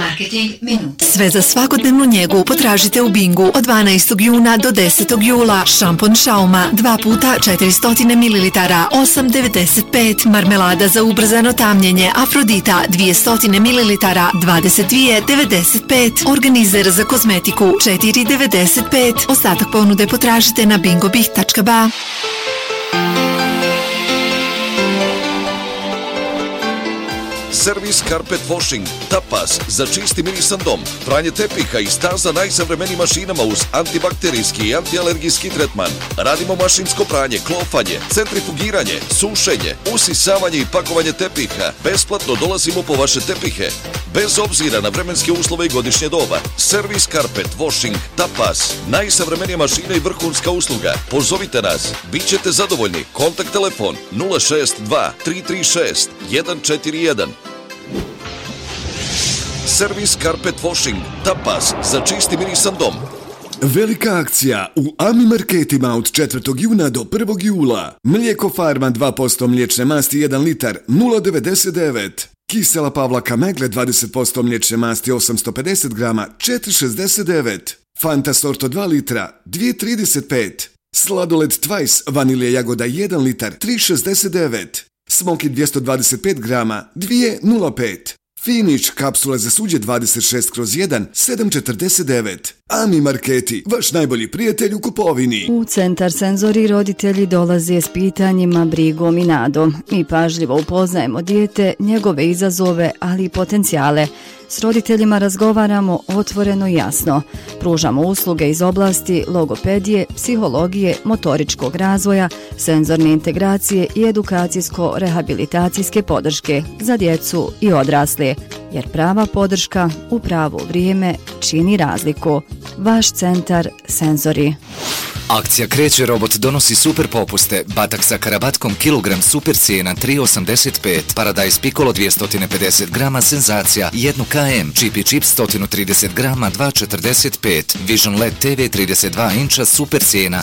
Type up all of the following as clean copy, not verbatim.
Marketing minute. Sve za svakodnevnu njegu potražite u Bingu od 12. juna do 10. jula. Šampon Šauma 2 puta 400 ml 8,95. Marmelada za ubrzano tamnjenje Afrodita 200 ml 22,95. Organizer za kozmetiku 4,95. Ostatak ponude potražite na bingobih.ba. Servis Carpet Washing, tapas za čisti mirisan dom, pranje tepiha i staza najsavremenijim mašinama uz antibakterijski i antialergijski tretman. Radimo mašinsko pranje, klofanje, centrifugiranje, sušenje, usisavanje i pakovanje tepiha. Besplatno dolazimo po vaše tepihe, bez obzira na vremenske uslove i godišnje doba. Servis Carpet Washing, tapas, najsavremenija mašina i vrhunska usluga. Pozovite nas, bit ćete zadovoljni. Kontakt telefon 062 336 141. Servis Carpet Washing, tapas za čisti mirisan dom. Velika akcija u Ami Marketima od 4. juna do 1. jula. Mlijeko Farma 2% mliječne masti 1 litar 0,99. Kisela Pavlaka Megle 20% mliječne masti 850 grama 4,69. Fanta Sorto 2 litra 2,35. Sladoled Twice vanilje jagoda 1 litar 3,69. Smoky 225 grama 2,05. Finish kapsule za suđe 26/1 7,49. Ami Marketi, vaš najbolji prijatelj u kupovini. U Centar Senzori roditelji dolaze s pitanjima, brigom i nadom. Mi pažljivo upoznajemo dijete, njegove izazove, ali i potencijale. S roditeljima razgovaramo otvoreno i jasno. Pružamo usluge iz oblasti logopedije, psihologije, motoričkog razvoja, senzorne integracije i edukacijsko-rehabilitacijske podrške za djecu i odrasle. Jer prava podrška u pravo vrijeme čini razliku. Vaš Centar Senzori. Akcija Kreće robot donosi super popuste. Batak sa karabatkom kilogram super cijena 3,85. Paradajz Piccolo 250 grama senzacija 1 km. Chip i Chip 130 grama 2,45. Vision LED TV 32 inča super cijena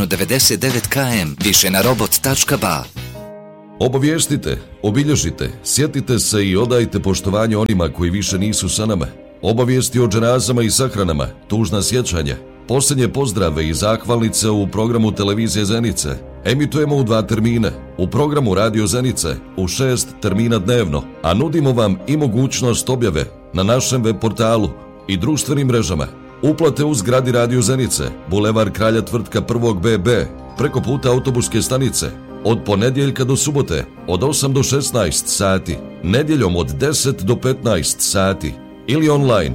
199 km. Više na robot.ba. Obavještite, obilježite, sjetite se i odajte poštovanje onima koji više nisu sa nama. Obavijesti o dženazama i sahranama, tužna sjećanja, posljednje pozdrave i zahvalnice u programu Televizije Zenice. Emitujemo u 2 termina, u programu Radio Zenice u 6 termina dnevno, a nudimo vam i mogućnost objave na našem web portalu i društvenim mrežama. Uplate u zgradi Radio Zenice, Bulevar Kralja Tvrtka 1. BB, preko puta autobuske stanice, od ponedjeljka do subote, od 8 do 16 sati, nedjeljom od 10 do 15 sati, ili online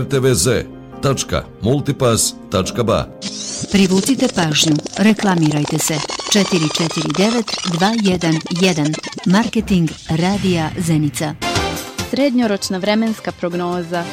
rtvz.multipass.ba. Privucite pažnju, reklamirajte se. 449 211. Marketing Radija Zenica. Srednjoročna vremenska prognoza.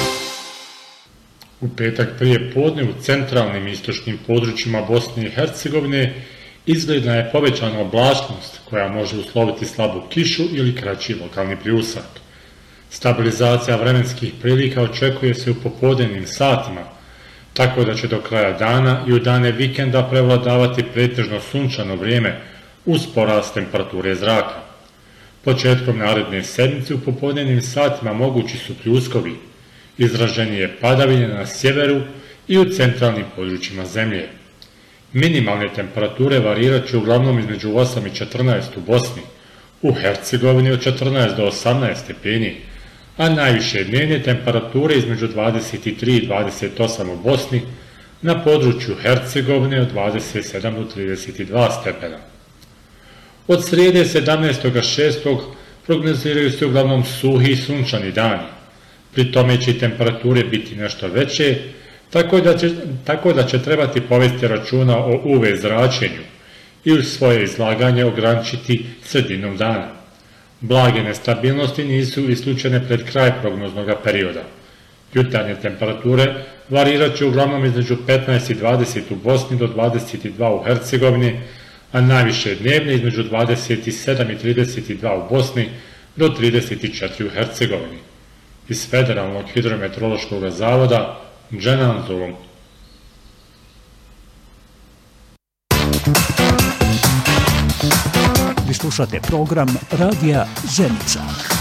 U petak prije podne u centralnim i istočnim područjima Bosne i Hercegovine izgledna je povećana oblačnost koja može usloviti slabu kišu ili kraći lokalni pljusak. Stabilizacija vremenskih prilika očekuje se u popodnevnim satima, tako da će do kraja dana i u dane vikenda prevladavati pretežno sunčano vrijeme uz porast temperature zraka. Početkom naredne sedmice u popodnevnim satima mogući su pljuskovi, izraženije padavine na sjeveru i u centralnim područjima zemlje. Minimalne temperature varirat će uglavnom između 8 i 14 u Bosni, u Hercegovini od 14 do 18 stepeni, a najviše dnevne temperature između 23 i 28 u Bosni, na području Hercegovine od 27 do 32 stepena. Od srijede 17.6. prognoziraju se uglavnom suhi i sunčani dani, pri tome će temperature biti nešto veće, tako da će trebati povesti računa o UV zračenju i uz svoje izlaganje ograničiti sredinom dana. Blage nestabilnosti nisu isključene pred kraj prognoznog perioda. Jutarnje temperature varirat će uglavnom između 15 i 20 u Bosni do 22 u Hercegovini, a najviše dnevne između 27 i 32 u Bosni do 34 u Hercegovini. Iz Federalnog hidrometeorološkog zavoda Dženan Zulum. Vi slušate program Radija Zenica.